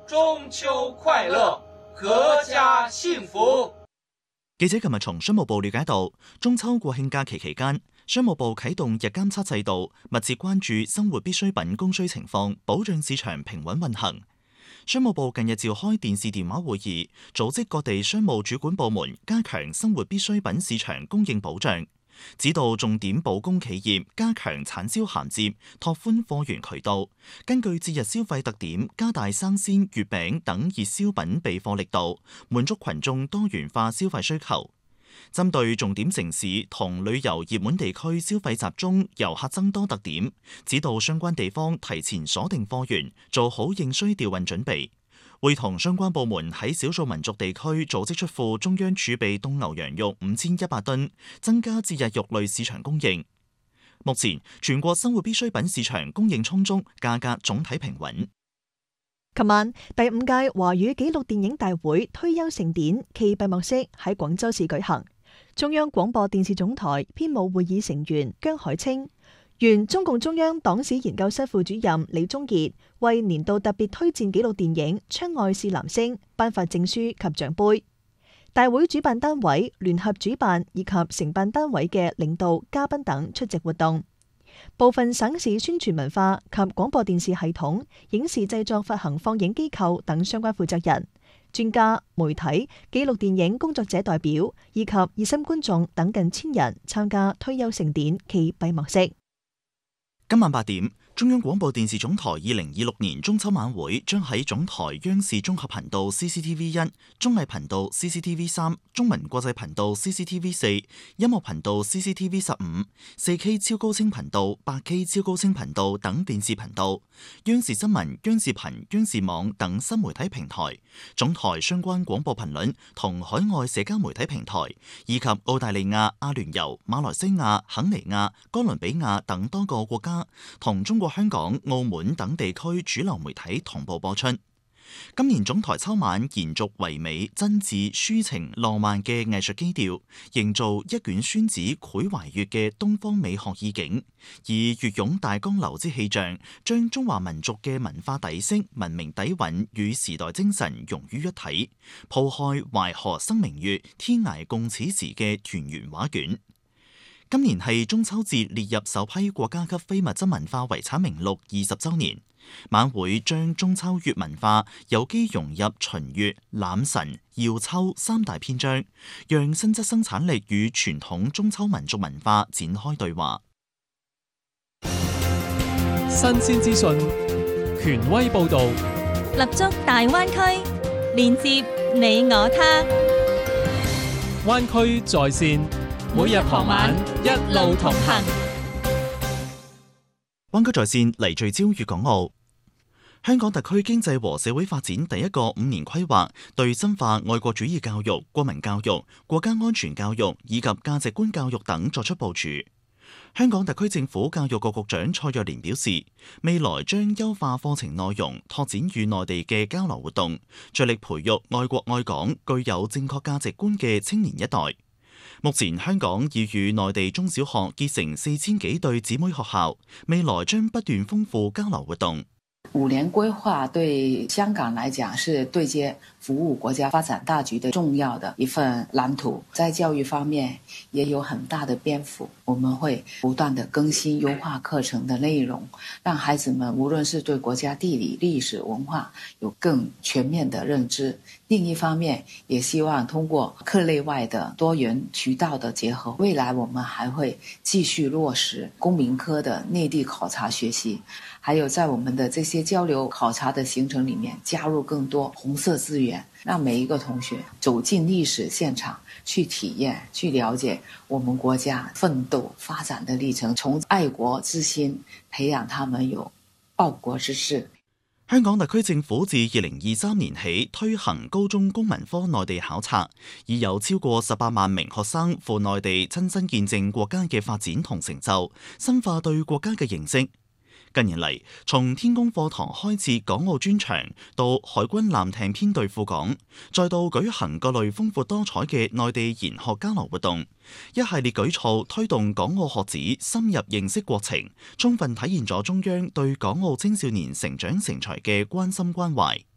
中秋快樂，闔家幸福。 記者琴日從商務部了解到，中秋國慶假期期間，商務部啟動日監測制度，密切關注生活必需品供需情況，保障市場平穩運行。商務部近日召開電視電話會議，組織各地商務主管部門加強生活必需品市場供應保障，指導重點保供企業加強產銷銜接，拓寬貨源渠道，根據節日消費特點，加大生鮮、月餅等熱銷品備貨力度，滿足群眾多元化消費需求。針對重點城市同旅遊熱門地區消費集中、遊客增多特點，指導相關地方提前鎖定貨源，做好應需調運準備。會同相關部門喺少數民族地區組織出庫中央儲備凍牛羊肉5100噸，增加節日肉類市場供應。目前全國生活必需品市場供應充足，價格總體平穩。 琴晚第5屆華語紀錄電影大會推優盛典暨閉幕式喺廣州市舉行。中央廣播電視總台編務會議成員姜海清、原中共中央黨史研究室副主任李宗傑為年度特別推薦紀錄電影《窗外是男聲》頒發證書及獎盃。大會主辦單位、聯合主辦以及承辦單位嘅領導、嘉賓等出席活動。部分省市宣傳文化及廣播電視系統、影視製作發行放映機構等相關負責人、專家、媒體、紀錄電影工作者代表以及熱心觀眾等近1000人參加推優盛典暨閉幕式。 今晚8點，中央廣播電視總台2026年中秋晚會將喺總台央視綜合頻道 CCTV1、綜藝頻道 CCTV3、中文國際頻道 CCTV4、音樂頻道 CCTV15、4K 超高清頻道、8K 超高清頻道等電視頻道、央視新聞、央視頻、央視網等新媒體平台、總台相關廣播頻率同海外社交媒體平台，以及澳大利亞、阿聯酋、馬來西亞、肯尼亞、哥倫比亞等多個國家同中國香港、澳門等地區主流媒體同步播出。今年總台秋晚延續唯美、真摯、抒情、浪漫嘅藝術基調，營造一卷宣紙繪懷粵嘅東方美學意境，以粵湧大江流之氣象，將中華民族嘅文化底色、文明底蘊與時代精神融於一體，鋪開淮河生明月，天涯共此時嘅團圓畫卷。今年係中秋節列入首批國家級非物質文化遺產名錄20週年，晚會將中秋粵文化有機融入秦粵、欖辰、耀秋3大篇章，讓新質生產力與傳統中秋民族文化展開對話。 新鮮資訊，權威報導， 立足大灣區，連接你我他。 灣區在線，每日傍晚一路同行。 灣區在線嚟聚焦粵港澳。香港特區經濟和社會發展第一個5年規劃對深化愛國主義教育、國民教育、國家安全教育以及價值觀教育等作出部署。香港特區政府教育局局長蔡若蓮表示，未來將優化課程內容，拓展與內地嘅交流活動，着力培育愛國愛港、具有正確價值觀嘅青年一代。目前香港已與內地中小學結成4000幾對姊妹學校，未來將不斷豐富交流活動。 5年規劃對香港來講是對接服務國家發展大局的重要的一份藍圖，在教育方面也有很大的篇幅，我們會不斷的更新優化課程的內容，讓孩子們無論是對國家地理、歷史、文化有更全面的認知。另一方面，也希望通過課內外的多元渠道的結合，未來我們還會繼續落實公民科的內地考察學習，還有在我們的這些交流考察的行程裡面加入更多紅色資源，讓每一個同學走進歷史現場，去體驗、去了解我們國家奮鬥發展的歷程，從愛國之心培養他們有報國之志。 香港特區政府自2023年起推行高中公民科內地考察，已有超過18萬名學生赴內地親身見證國家嘅發展同成就，深化對國家嘅認識。近年嚟，從天宮課堂開設港澳專場，到海軍艦艇編隊赴港，再到舉行各類豐富多彩嘅內地研學交流活動，一系列舉措推動港澳學子深入認識國情，充分體現咗中央對港澳青少年成長成才嘅關心關懷。